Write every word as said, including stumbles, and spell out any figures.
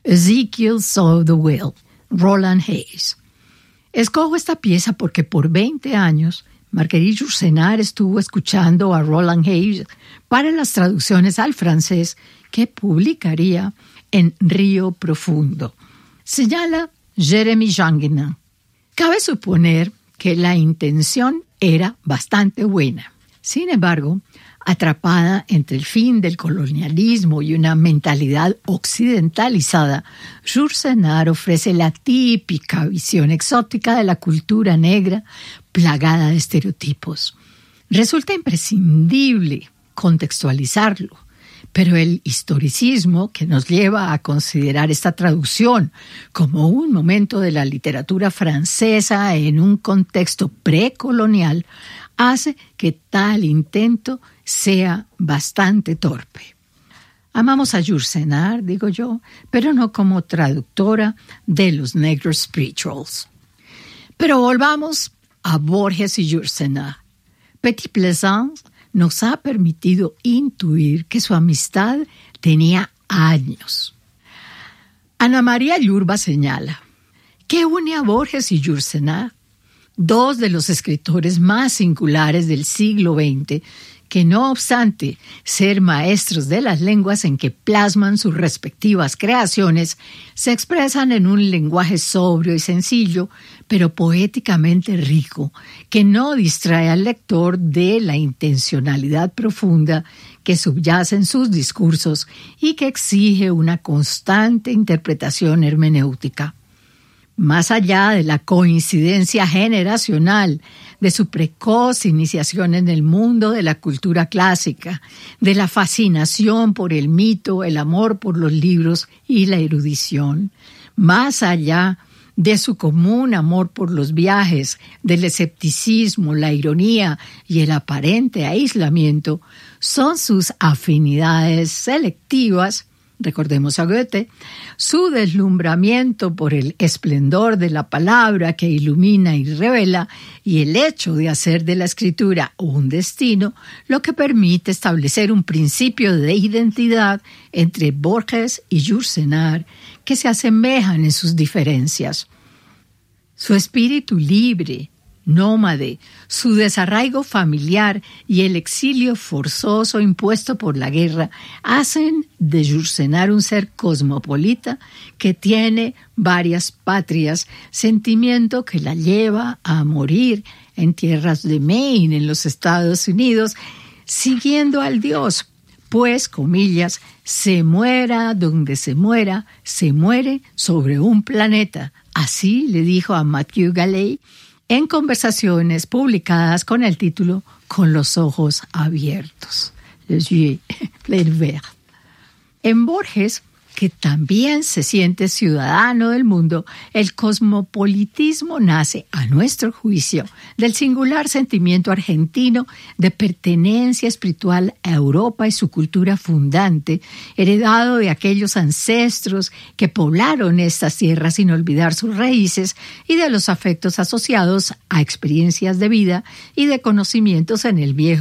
Ezekiel Saw the Will, Roland Hayes. Escojo esta pieza porque por veinte años Marguerite Yourcenar estuvo escuchando a Roland Hayes para las traducciones al francés que publicaría en Río Profundo. Señala Jeremy Janguenin. Cabe suponer que la intención era bastante buena. Sin embargo, atrapada entre el fin del colonialismo y una mentalidad occidentalizada, Yourcenar ofrece la típica visión exótica de la cultura negra plagada de estereotipos. Resulta imprescindible contextualizarlo, pero el historicismo que nos lleva a considerar esta traducción como un momento de la literatura francesa en un contexto precolonial hace que tal intento sea bastante torpe. Amamos a Yourcenar, digo yo, pero no como traductora de los Negro Spirituals. Pero volvamos a Borges y Yourcenar. Petit Plaisance nos ha permitido intuir que su amistad tenía años. Ana María Llurba señala: ¿qué une a Borges y Yourcenar? Dos de los escritores más singulares del siglo veinte, que no obstante ser maestros de las lenguas en que plasman sus respectivas creaciones, se expresan en un lenguaje sobrio y sencillo, pero poéticamente rico, que no distrae al lector de la intencionalidad profunda que subyace en sus discursos y que exige una constante interpretación hermenéutica. Más allá de la coincidencia generacional, de su precoz iniciación en el mundo de la cultura clásica, de la fascinación por el mito, el amor por los libros y la erudición, más allá de su común amor por los viajes, del escepticismo, la ironía y el aparente aislamiento, son sus afinidades selectivas. Recordemos a Goethe, su deslumbramiento por el esplendor de la palabra que ilumina y revela, y el hecho de hacer de la escritura un destino, lo que permite establecer un principio de identidad entre Borges y Yourcenar que se asemejan en sus diferencias. Su espíritu libre, nómade, su desarraigo familiar y el exilio forzoso impuesto por la guerra hacen de Yourcenar un ser cosmopolita que tiene varias patrias, sentimiento que la lleva a morir en tierras de Maine, en los Estados Unidos, siguiendo al Dios, pues, comillas, se muera donde se muera, se muere sobre un planeta. Así le dijo a Mathieu Gallet en conversaciones publicadas con el título Con los ojos abiertos, les yeux pleins verts. En Borges, que también se siente ciudadano del mundo, el cosmopolitismo nace, a nuestro juicio, del singular sentimiento argentino de pertenencia espiritual a Europa y su cultura fundante, heredado de aquellos ancestros que poblaron estas tierras sin olvidar sus raíces y de los afectos asociados a experiencias de vida y de conocimientos en el viejo